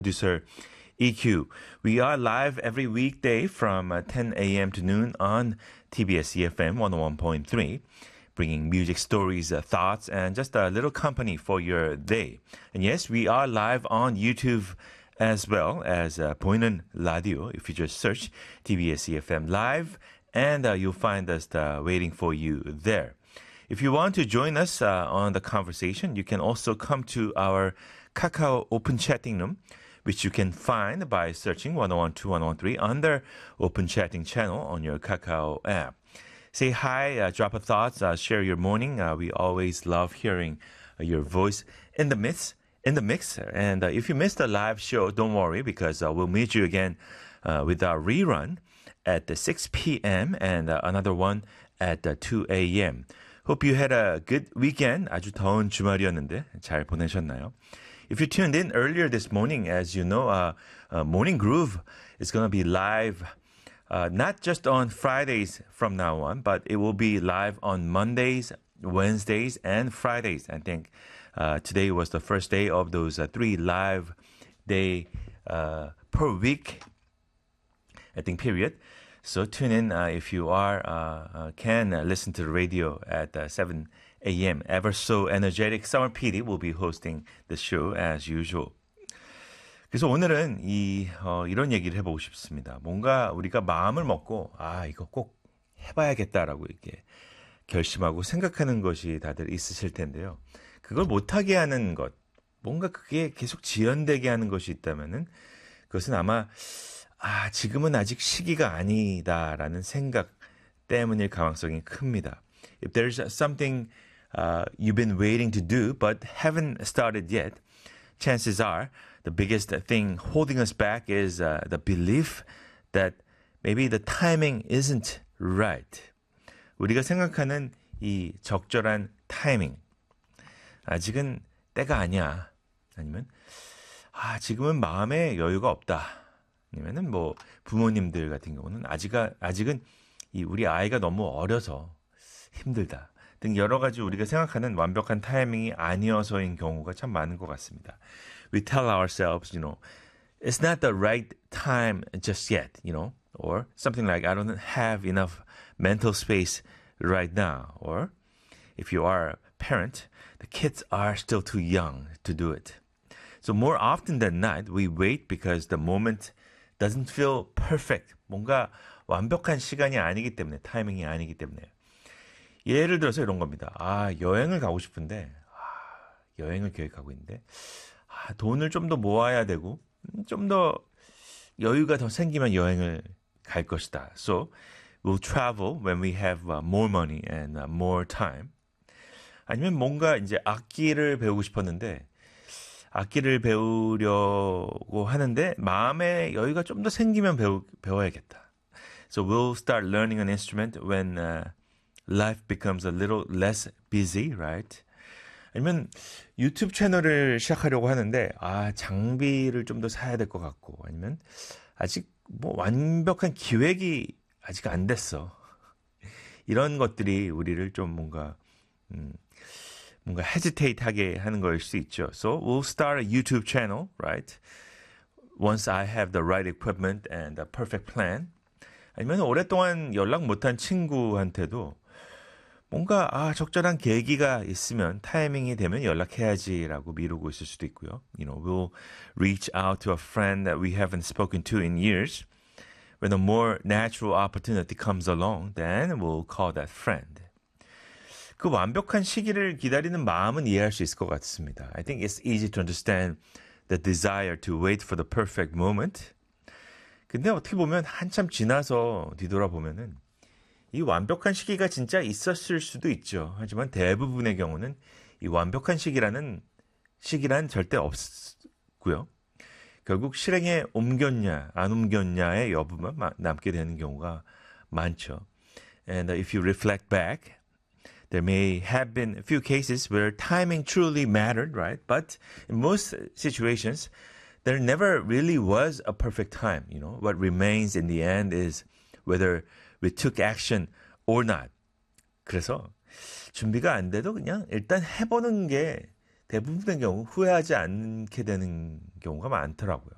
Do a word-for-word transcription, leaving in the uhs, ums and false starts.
producer E Q. We are live every weekday from uh, ten a.m. to noon on T B S E F M one oh one point three, bringing music stories, uh, thoughts, and just a little company for your day. And yes, we are live on YouTube as well as uh, 보이는 라디오. If you just search T B S E F M Live, and uh, you'll find us uh, waiting for you there. If you want to join us uh, on the conversation, you can also come to our Kakao Open Chatting Room, which you can find by searching one oh one two one oh one three under Open Chatting channel on your Kakao app. Say hi, uh, drop a thoughts, uh, share your morning. Uh, we always love hearing uh, your voice in the mix. In the mix. And uh, if you missed the live show, don't worry, because uh, we'll meet you again uh, with our rerun at the six p.m. and uh, another one at uh, two a.m. Hope you had a good weekend. 아주 더운 주말이었는데 잘 보내셨나요? If you tuned in earlier this morning, as you know, uh, uh, Morning Groove is going to be live uh, not just on Fridays from now on, but it will be live on Mondays, Wednesdays, and Fridays. I think uh, today was the first day of those uh, three live day uh, per week, I think, period. So tune in uh, if you are uh, uh, can uh, listen to the radio at uh, seven a.m. Ever so energetic Summer P D will be hosting the show as usual. 그래서 오늘은 이 어, 이런 얘기를 해보고 싶습니다. 뭔가 우리가 마음을 먹고 아 이거 꼭 해봐야겠다라고 이렇게 결심하고 생각하는 것이 다들 있으실 텐데요. 그걸 못하게 하는 것, 뭔가 그게 계속 지연되게 하는 것이 있다면은 그것은 아마 아, 지금은 아직 시기가 아니다라는 생각 때문일 가능성이 큽니다. If there's something uh, you've been waiting to do but haven't started yet, chances are the biggest thing holding us back is uh, the belief that maybe the timing isn't right. 우리가 생각하는 이 적절한 타이밍, 아직은 때가 아니야. 아니면 아, 지금은 마음에 여유가 없다. 아니면은 뭐 부모님들 같은 경우는 아직 아직은 이 우리 아이가 너무 어려서 힘들다 등 여러 가지 우리가 생각하는 완벽한 타이밍이 아니어서인 경우가 참 많은 것 같습니다. We tell ourselves, you know, it's not the right time just yet, you know, or something like I don't have enough mental space right now, or if you are a parent, the kids are still too young to do it. So more often than not, we wait because the moment doesn't feel perfect. 뭔가 완벽한 시간이 아니기 때문에, 타이밍이 아니기 때문에. 예를 들어서 이런 겁니다. 아, 여행을 가고 싶은데, 아, 여행을 계획하고 있는데, 아, 돈을 좀 더 모아야 되고, 좀 더 여유가 더 생기면 여행을 갈 것이다. So, we'll travel when we have uh, more money and uh, more time. 아니면 뭔가 이제 악기를 배우고 싶었는데, 악기를 배우려고 하는데 마음의 여유가 좀 더 생기면 배우, 배워야겠다. So we'll start learning an instrument when uh, life becomes a little less busy, right? 아니면 유튜브 채널을 시작하려고 하는데 아 장비를 좀 더 사야 될 것 같고 아니면 아직 뭐 완벽한 기획이 아직 안 됐어. 이런 것들이 우리를 좀 뭔가 음, 뭔가 hesitate하게 하는 거일 수 있죠. So we'll start a YouTube channel, right? Once I have the right equipment and a perfect plan. 아니면 오랫동안 연락 못한 친구한테도 뭔가 아 적절한 계기가 있으면 타이밍이 되면 연락해야지라고 미루고 있을 수도 있고요. You know, we'll reach out to a friend that we haven't spoken to in years. When a more natural opportunity comes along, then we'll call that friend. 그 완벽한 시기를 기다리는 마음은 이해할 수 있을 것 같습니다. I think it's easy to understand the desire to wait for the perfect moment. 근데 어떻게 보면 한참 지나서 뒤돌아보면은 이 완벽한 시기가 진짜 있었을 수도 있죠. 하지만 대부분의 경우는 이 완벽한 시기라는 시기란 절대 없고요. 결국 실행에 옮겼냐 안 옮겼냐의 여부만 남게 되는 경우가 많죠. And if you reflect back, there may have been a few cases where timing truly mattered, right? But in most situations, there never really was a perfect time. You know, what remains in the end is whether we took action or not. 그래서 준비가 안 돼도 그냥 일단 해보는 게 대부분의 경우 후회하지 않게 되는 경우가 많더라고요.